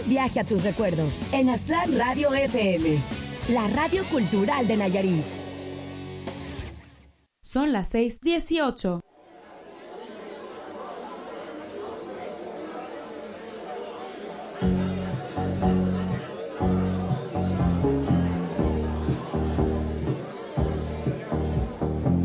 Viaje a tus recuerdos en Aztlán Radio FM, la radio cultural de Nayarit. Son las 6:18.